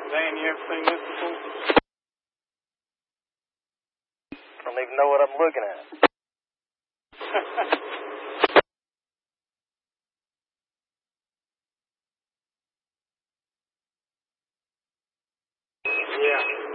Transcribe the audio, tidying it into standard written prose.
Dan, you ever seen this before? I don't even know what I'm looking at. Yeah.